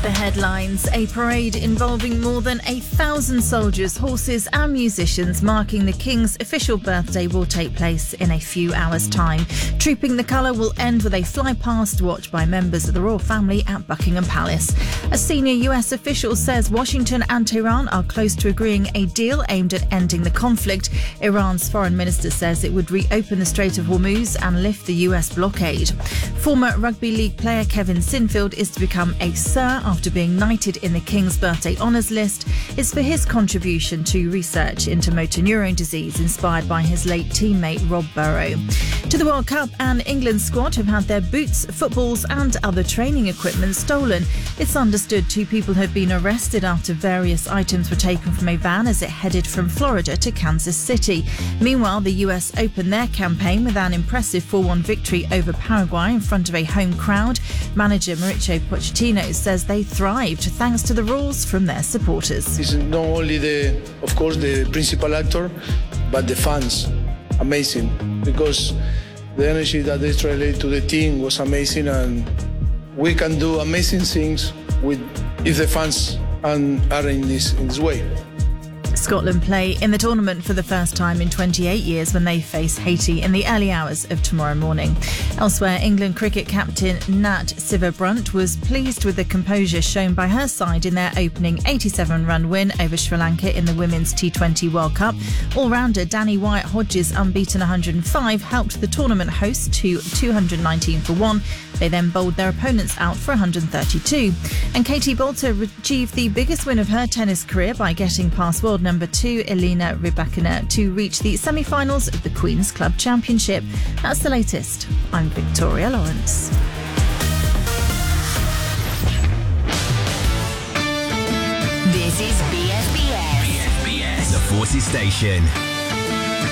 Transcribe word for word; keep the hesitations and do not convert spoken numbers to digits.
The headlines: a parade involving more than a thousand soldiers, horses and musicians marking the King's official birthday will take place in a few hours' time. Trooping the Colour will end with a fly-past watch by members of the royal family at Buckingham Palace. A senior U S official says Washington and Tehran are close to agreeing a deal aimed at ending the conflict. Iran's foreign minister says it would reopen the Strait of Hormuz and lift the U S blockade. Former rugby league player Kevin Sinfield is to become a Sir after being knighted in the King's birthday honours list. It's for his contribution to research into motor neurone disease inspired by his late teammate Rob Burrow. To the World Cup, an England squad have had their boots, footballs and other training equipment stolen. It's understood two people have been arrested after various items were taken from a van as it headed from Florida to Kansas City. Meanwhile, the U S opened their campaign with an impressive four one victory over Paraguay in front of a home crowd. Manager Mauricio Pochettino says they thrived thanks to the rules from their supporters. It's not only the, of course, the principal actor, but the fans. Amazing, because the energy that they translated to the team was amazing, and we can do amazing things with if the fans are in this in this way. Scotland play in the tournament for the first time in twenty-eight years when they face Haiti in the early hours of tomorrow morning. Elsewhere, England cricket captain Nat Sciver-Brunt was pleased with the composure shown by her side in their opening eighty-seven run win over Sri Lanka in the Women's T twenty World Cup. All-rounder Danny Wyatt-Hodges' unbeaten one hundred five helped the tournament host to two hundred nineteen for one. They then bowled their opponents out for one hundred thirty-two. And Katie Boulter achieved the biggest win of her tennis career by getting past world number two Elena Rybakina to reach the semi-finals of the Queen's Club Championship. That's the latest. I'm Victoria Lawrence. This is B S B S. B S B S, the Forces Station.